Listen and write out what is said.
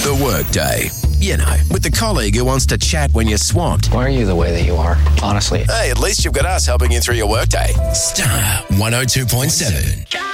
The Workday. You know, with the colleague who wants to chat when you're swamped. Why are you the way that you are, honestly? Hey, at least you've got us helping you through your workday. Star 102.7.